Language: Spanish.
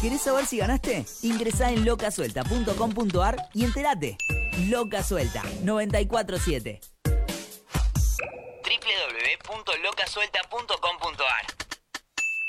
¿Querés saber si ganaste? Ingresá en locasuelta.com.ar y enterate. Loca Suelta 947 www.locasuelta.com.ar